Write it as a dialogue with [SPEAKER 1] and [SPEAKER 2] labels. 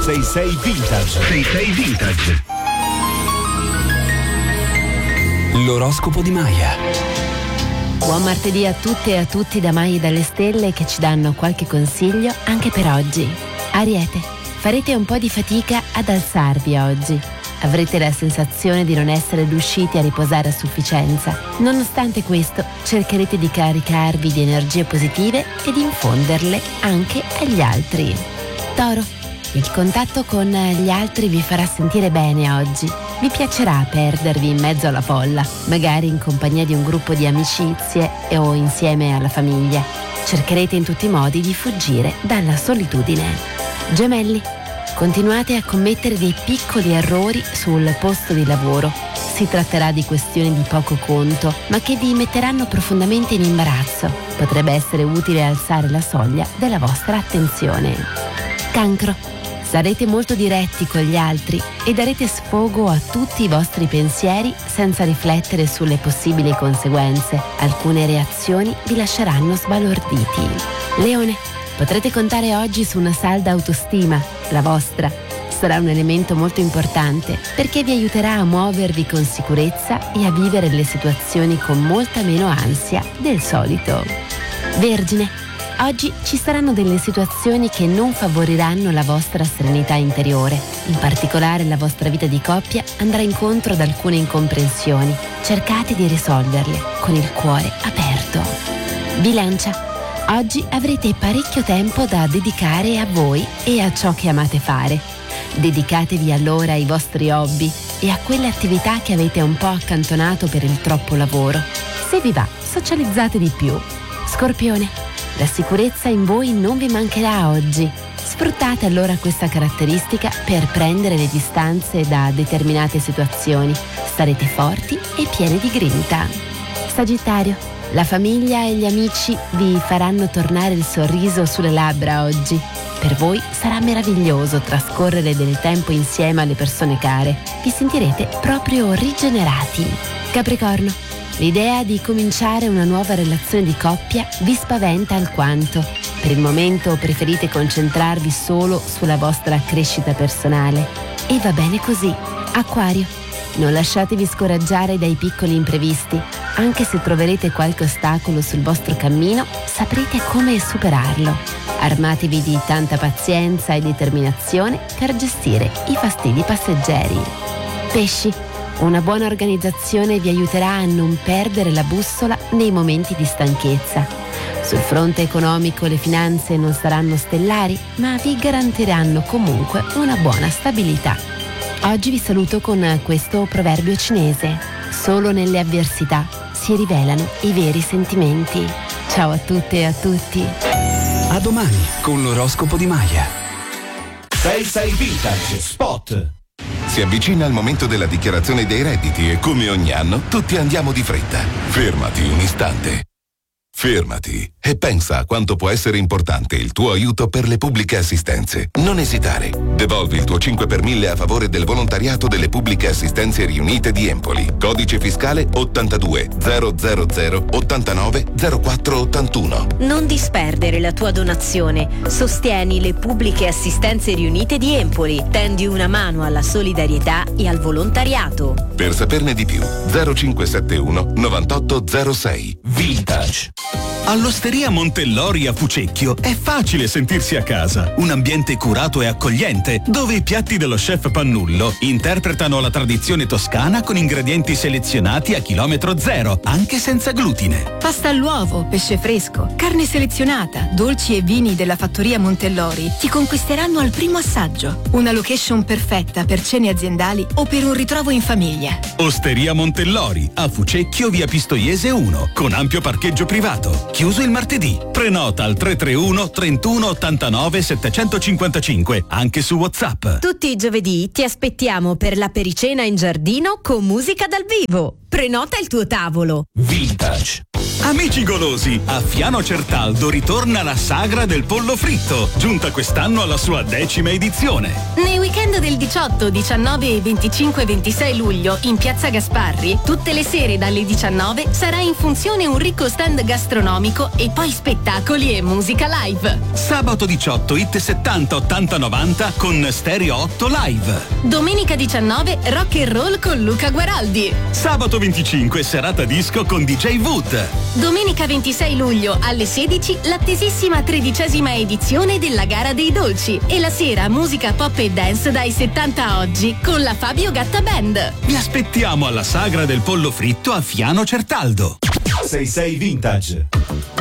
[SPEAKER 1] 66 Vintage.
[SPEAKER 2] 66 Vintage.
[SPEAKER 3] L'oroscopo di Maya.
[SPEAKER 4] Buon martedì a tutte e a tutti da Maya e dalle stelle che ci danno qualche consiglio anche per oggi. Ariete, farete un po' di fatica ad alzarvi oggi. Avrete la sensazione di non essere riusciti a riposare a sufficienza. Nonostante questo, cercherete di caricarvi di energie positive e di infonderle anche agli altri. Toro, il contatto con gli altri vi farà sentire bene oggi. Vi piacerà perdervi in mezzo alla folla, magari in compagnia di un gruppo di amicizie o insieme alla famiglia. Cercherete in tutti i modi di fuggire dalla solitudine. Gemelli, continuate a commettere dei piccoli errori sul posto di lavoro. Si tratterà di questioni di poco conto, ma che vi metteranno profondamente in imbarazzo. Potrebbe essere utile alzare la soglia della vostra attenzione. Cancro, sarete molto diretti con gli altri e darete sfogo a tutti i vostri pensieri senza riflettere sulle possibili conseguenze. Alcune reazioni vi lasceranno sbalorditi. Leone, potrete contare oggi su una salda autostima. La vostra sarà un elemento molto importante perché vi aiuterà a muovervi con sicurezza e a vivere le situazioni con molta meno ansia del solito. Vergine, oggi ci saranno delle situazioni che non favoriranno la vostra serenità interiore. In particolare la vostra vita di coppia andrà incontro ad alcune incomprensioni. Cercate di risolverle con il cuore aperto. Bilancia, oggi avrete parecchio tempo da dedicare a voi e a ciò che amate fare. Dedicatevi allora ai vostri hobby e a quelle attività che avete un po' accantonato per il troppo lavoro. Se vi va, socializzate di più. Scorpione, la sicurezza in voi non vi mancherà oggi. Sfruttate allora questa caratteristica per prendere le distanze da determinate situazioni. Sarete forti e pieni di grinta. Sagittario, la famiglia e gli amici vi faranno tornare il sorriso sulle labbra oggi. Per voi sarà meraviglioso trascorrere del tempo insieme alle persone care. Vi sentirete proprio rigenerati. Capricorno, l'idea di cominciare una nuova relazione di coppia vi spaventa alquanto. Per il momento preferite concentrarvi solo sulla vostra crescita personale. E va bene così. Acquario, non lasciatevi scoraggiare dai piccoli imprevisti. Anche se troverete qualche ostacolo sul vostro cammino, saprete come superarlo. Armatevi di tanta pazienza e determinazione per gestire i fastidi passeggeri. Pesci, una buona organizzazione vi aiuterà a non perdere la bussola nei momenti di stanchezza. Sul fronte economico le finanze non saranno stellari, ma vi garantiranno comunque una buona stabilità. Oggi vi saluto con questo proverbio cinese: solo nelle avversità si rivelano i veri sentimenti. Ciao a tutte e a tutti.
[SPEAKER 3] A domani con l'oroscopo di Maya.
[SPEAKER 1] 66 Vintage Spot.
[SPEAKER 5] Si avvicina il momento della dichiarazione dei redditi e come ogni anno tutti andiamo di fretta. Fermati un istante. Fermati e pensa a quanto può essere importante il tuo aiuto per le pubbliche assistenze. Non esitare. Devolvi il tuo 5 per 1000 a favore del volontariato delle pubbliche assistenze riunite di Empoli. Codice fiscale 82 000 89 04 81.
[SPEAKER 6] Non disperdere la tua donazione. Sostieni le pubbliche assistenze riunite di Empoli. Tendi una mano alla solidarietà e al volontariato.
[SPEAKER 5] Per saperne di più 0571 9806.
[SPEAKER 1] Vintage.
[SPEAKER 7] All'Osteria Montellori a Fucecchio è facile sentirsi a casa. Un ambiente curato e accogliente, dove i piatti dello chef Pannullo interpretano la tradizione toscana con ingredienti selezionati a chilometro zero, anche senza glutine.
[SPEAKER 8] Pasta all'uovo, pesce fresco, carne selezionata, dolci e vini della fattoria Montellori ti conquisteranno al primo assaggio. Una location perfetta per cene aziendali o per un ritrovo in famiglia.
[SPEAKER 7] Osteria Montellori a Fucecchio, via Pistoiese 1, con ampio parcheggio privato. Chiuso il martedì. Prenota al 331 31 89 755, anche su WhatsApp.
[SPEAKER 6] Tutti i giovedì ti aspettiamo per la pericena in giardino con musica dal vivo. Prenota il tuo tavolo.
[SPEAKER 1] Vintage.
[SPEAKER 7] Amici golosi, a Fiano Certaldo ritorna la sagra del pollo fritto, giunta quest'anno alla sua 10ª edizione.
[SPEAKER 8] Nei weekend del 18, 19 e 25 e 26 luglio in Piazza Gasparri, tutte le sere dalle 19 sarà in funzione un ricco stand gastronomico e poi spettacoli e musica live.
[SPEAKER 7] Sabato 18 hit 70, 80, 90 con Stereo 8 live.
[SPEAKER 8] Domenica 19 rock and roll con Luca Guaraldi.
[SPEAKER 7] Sabato 25 serata disco con DJ Wood.
[SPEAKER 8] Domenica 26 luglio alle 16 l'attesissima 13ª edizione della Gara dei Dolci e la sera musica pop e dance dai 70 a oggi con la Fabio Gatta Band.
[SPEAKER 7] Vi aspettiamo alla sagra del pollo fritto a Fiano Certaldo.
[SPEAKER 1] 66 Vintage.